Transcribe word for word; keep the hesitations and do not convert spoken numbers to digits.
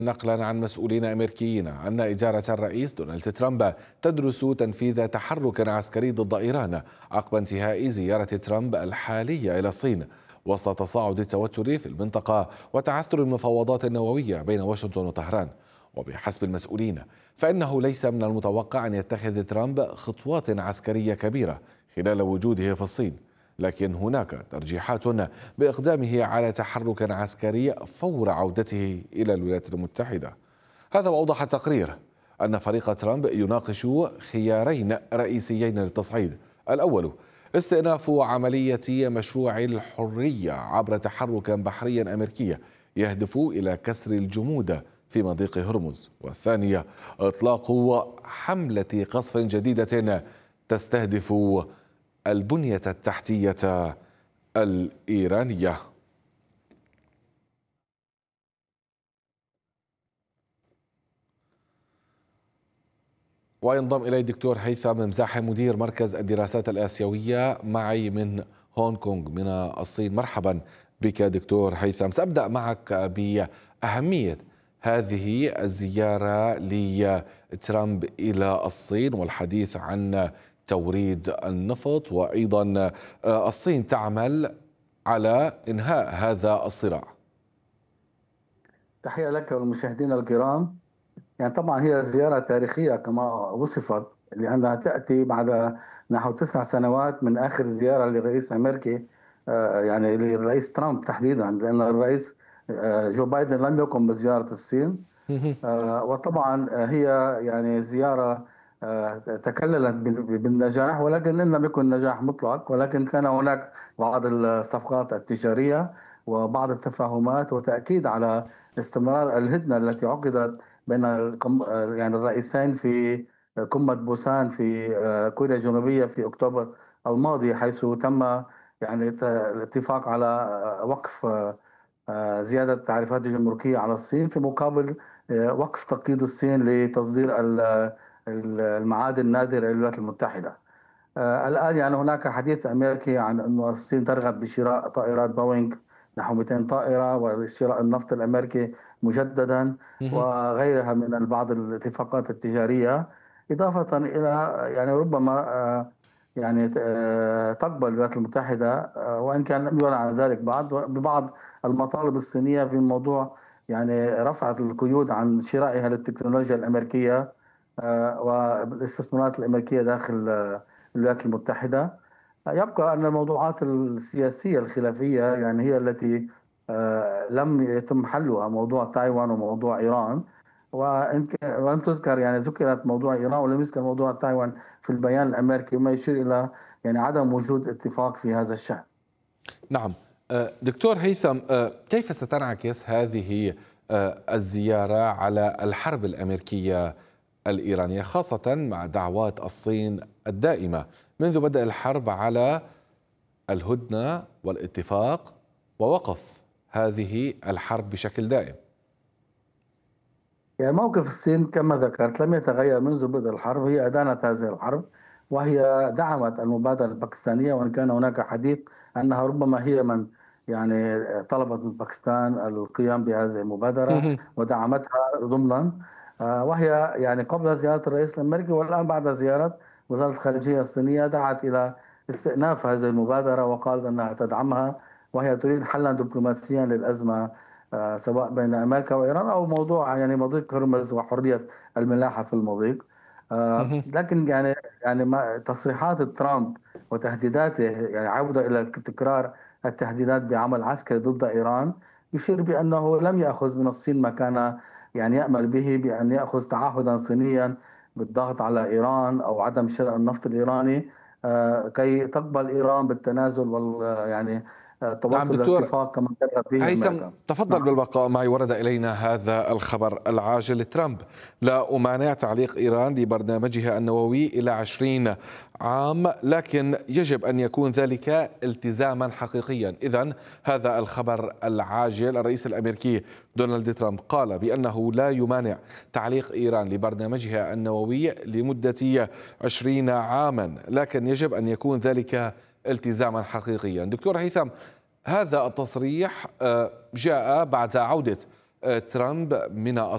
نقلا عن مسؤولين أمريكيين أن إدارة الرئيس دونالد ترامب تدرس تنفيذ تحرك عسكري ضد إيران عقب انتهاء زيارة ترامب الحالية إلى الصين، وسط تصاعد التوتر في المنطقة وتعثر المفاوضات النووية بين واشنطن وطهران. وبحسب المسؤولين فإنه ليس من المتوقع أن يتخذ ترامب خطوات عسكرية كبيرة خلال وجوده في الصين، لكن هناك ترجيحات بإقدامه على تحرك عسكري فور عودته إلى الولايات المتحدة. هذا وأوضح التقرير أن فريق ترامب يناقش خيارين رئيسيين للتصعيد: الأول استئناف عملية مشروع الحرية عبر تحرك بحري أمريكي يهدف إلى كسر الجمود في مضيق هرمز، والثانية إطلاق حملة قصف جديدة تستهدف البنية التحتية الإيرانية. وينضم إلي الدكتور هيثم مزاحم مدير مركز الدراسات الآسيوية معي من هونغ كونغ من الصين. مرحبا بك دكتور هيثم. سأبدأ معك بأهمية هذه الزيارة لترامب إلى الصين والحديث عن توريد النفط، وأيضا الصين تعمل على إنهاء هذا الصراع. تحية لك والمشاهدين الكرام. يعني طبعا هي زيارة تاريخية كما وصفت، لأنها تأتي بعد نحو تسع سنوات من آخر زيارة للرئيس الأمريكي، يعني للرئيس ترامب تحديدا، لأن الرئيس جو بايدن لم يقم بزيارة الصين. وطبعا هي يعني زيارة تكللت بالنجاح، ولكن لم يكن نجاح مطلق، ولكن كان هناك بعض الصفقات التجارية وبعض التفاهمات وتأكيد على استمرار الهدنة التي عقدت بين يعني الرئيسين في قمة بوسان في كوريا الجنوبية في أكتوبر الماضي، حيث تم يعني الاتفاق على وقف زيادة التعريفات الجمركية على الصين في مقابل وقف تقييد الصين لتصدير المعادن النادرة إلى الولايات المتحدة. الآن يعني هناك حديث أمريكي عن أن الصين ترغب بشراء طائرات بوينغ نحو مئتين طائرة، وشراء النفط الأمريكي مجددا، وغيرها من بعض الاتفاقات التجارية، إضافة إلى يعني ربما يعني تقبل الولايات المتحدة، وإن كان لم يعلن عن ذلك بعد، ببعض المطالب الصينية في موضوع يعني رفع القيود عن شرائها للتكنولوجيا الأمريكية والاستثمارات الأمريكية داخل الولايات المتحدة. يبقى أن الموضوعات السياسية الخلافية يعني هي التي لم يتم حلها، موضوع تايوان وموضوع إيران، ولم تذكر يعني ذكرت موضوع إيران ولم يذكر موضوع تايوان في البيان الأمريكي، وما يشير إلى يعني عدم وجود اتفاق في هذا الشأن. نعم دكتور هيثم، كيف ستنعكس هذه الزيارة على الحرب الأمريكية الإيرانية، خاصة مع دعوات الصين الدائمة منذ بدء الحرب على الهدنة والاتفاق ووقف هذه الحرب بشكل دائم؟ يعني موقف الصين كما ذكرت لم يتغير منذ بدء الحرب، هي أدانت هذه الحرب وهي دعمت المبادرة الباكستانية، وإن كان هناك حديث أنها ربما هي من يعني طلبت من باكستان القيام بهذه المبادرة ودعمتها ضمنا، وهي يعني قبل زيارة الرئيس الأمريكي والآن بعد زيارة وزارة الخارجية الصينية دعت إلى استئناف هذه المبادرة وقالت أنها تدعمها، وهي تريد حلا دبلوماسيا للأزمة سواء بين أمريكا وإيران أو موضوع يعني مضيق هرمز وحرية الملاحة في المضيق. لكن يعني يعني ما تصريحات ترامب وتهديداته يعني عودة إلى تكرار التهديدات بعمل عسكري ضد إيران يشير بأنه لم يأخذ من الصين ما كان يعني يأمل به، بأن يأخذ تعهدا صينيا بالضغط على إيران أو عدم شراء النفط الإيراني كي تقبل إيران بالتنازل وال يعني نعم توصل دكتور لاتفاق كما ترغب به هيثم، أمريكا. تفضل نعم. بالبقاء معي. ورد إلينا هذا الخبر العاجل: ترامب لا أمانع تعليق إيران لبرنامجها النووي إلى عشرين عام، لكن يجب أن يكون ذلك التزاما حقيقيا. إذن هذا الخبر العاجل: الرئيس الأمريكي دونالد ترامب قال بأنه لا يمانع تعليق إيران لبرنامجها النووي لمدة عشرين عاما، لكن يجب أن يكون ذلك التزاما حقيقيا. دكتور هيثم، هذا التصريح جاء بعد عودة ترامب من